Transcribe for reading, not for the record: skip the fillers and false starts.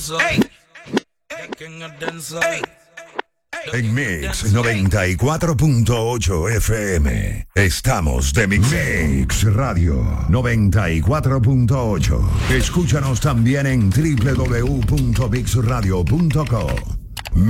En Mix 94.8 FM. Estamos de Mix Radio 94.8. Escúchanos también en www.mixradio.co.